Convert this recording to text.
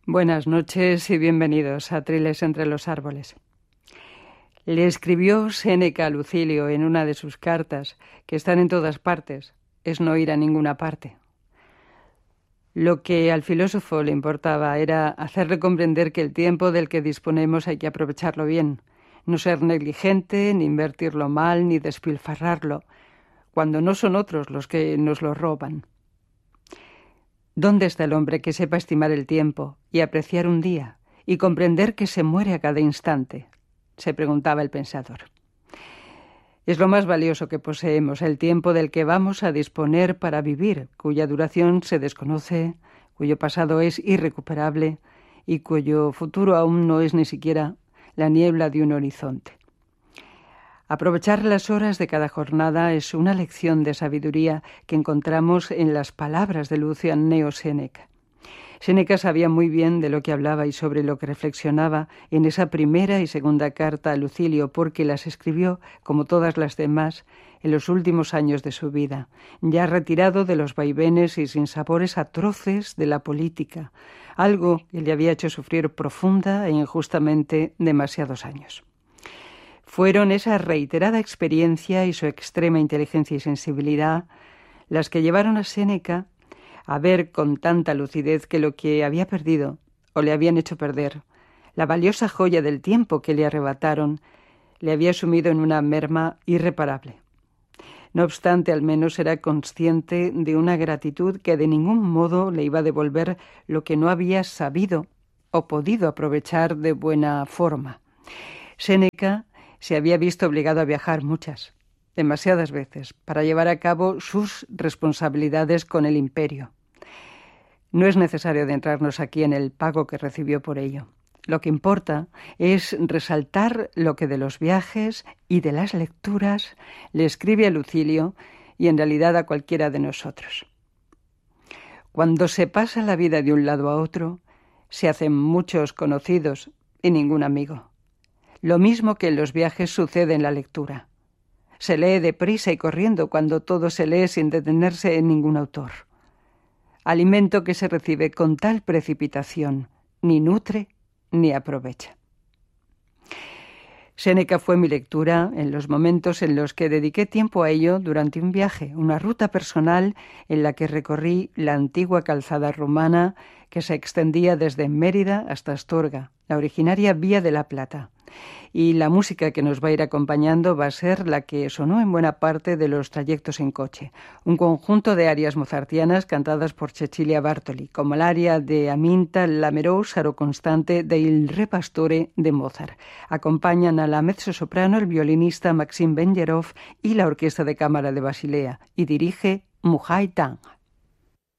Buenas noches y bienvenidos a Triles entre los árboles. Le escribió Séneca a Lucilio en una de sus cartas, que están en todas partes, es no ir a ninguna parte. Lo que al filósofo le importaba era hacerle comprender que el tiempo del que disponemos hay que aprovecharlo bien, no ser negligente, ni invertirlo mal, ni despilfarrarlo, cuando no son otros los que nos lo roban. ¿Dónde está el hombre que sepa estimar el tiempo y apreciar un día y comprender que se muere a cada instante?, se preguntaba el pensador. Es lo más valioso que poseemos, el tiempo del que vamos a disponer para vivir, cuya duración se desconoce, cuyo pasado es irrecuperable y cuyo futuro aún no es ni siquiera la niebla de un horizonte. Aprovechar las horas de cada jornada es una lección de sabiduría que encontramos en las palabras de Lucio Anneo Séneca. Séneca sabía muy bien de lo que hablaba y sobre lo que reflexionaba en esa primera y segunda carta a Lucilio, porque las escribió, como todas las demás, en los últimos años de su vida, ya retirado de los vaivenes y sinsabores atroces de la política, algo que le había hecho sufrir profunda e injustamente demasiados años. Fueron esa reiterada experiencia y su extrema inteligencia y sensibilidad las que llevaron a Séneca a ver con tanta lucidez que lo que había perdido, o le habían hecho perder, la valiosa joya del tiempo que le arrebataron, le había sumido en una merma irreparable. No obstante, al menos era consciente de una gratitud que de ningún modo le iba a devolver lo que no había sabido o podido aprovechar de buena forma. Séneca se había visto obligado a viajar demasiadas veces, para llevar a cabo sus responsabilidades con el imperio. No es necesario adentrarnos aquí en el pago que recibió por ello. Lo que importa es resaltar lo que de los viajes y de las lecturas le escribe a Lucilio y en realidad a cualquiera de nosotros. Cuando se pasa la vida de un lado a otro, se hacen muchos conocidos y ningún amigo. Lo mismo que en los viajes sucede en la lectura. Se lee deprisa y corriendo cuando todo se lee sin detenerse en ningún autor. Alimento que se recibe con tal precipitación ni nutre ni aprovecha. Séneca fue mi lectura en los momentos en los que dediqué tiempo a ello durante un viaje, una ruta personal en la que recorrí la antigua calzada romana que se extendía desde Mérida hasta Astorga, la originaria Vía de la Plata. Y la música que nos va a ir acompañando va a ser la que sonó en buena parte de los trayectos en coche. Un conjunto de arias mozartianas cantadas por Cecilia Bartoli, como el aria de Aminta Lamerós, aro constante de Il Re Pastore de Mozart. Acompañan a la mezzosoprano el violinista Maxim Benjerov y la Orquesta de Cámara de Basilea, y dirige Muhai Tang.